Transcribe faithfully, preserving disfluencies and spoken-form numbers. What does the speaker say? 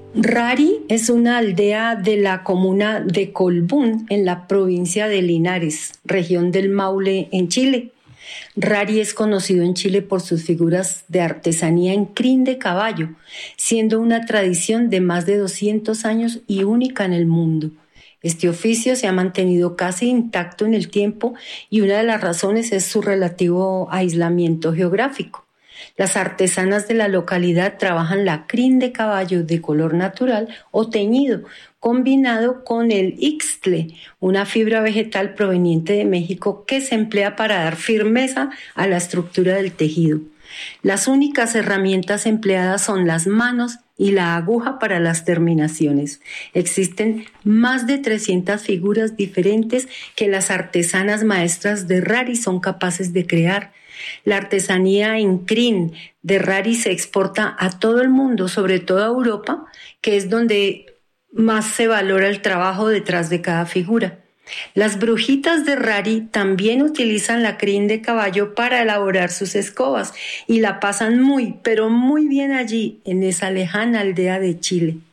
Rari es una aldea de la comuna de Colbún, en la provincia de Linares, región del Maule, en Chile. Rari es conocido en Chile por sus figuras de artesanía en crin de caballo, siendo una tradición de más de doscientos años y única en el mundo. Este oficio se ha mantenido casi intacto en el tiempo y una de las razones es su relativo aislamiento geográfico. Las artesanas de la localidad trabajan la crin de caballo de color natural o teñido, combinado con el ixtle, una fibra vegetal proveniente de México que se emplea para dar firmeza a la estructura del tejido. Las únicas herramientas empleadas son las manos y la aguja para las terminaciones. Existen más de trescientas figuras diferentes que las artesanas maestras de Rari son capaces de crear. La artesanía en crin de Rari se exporta a todo el mundo, sobre todo a Europa, que es donde más se valora el trabajo detrás de cada figura. Las brujitas de Rari también utilizan la crin de caballo para elaborar sus escobas y la pasan muy, pero muy bien allí, en esa lejana aldea de Chile.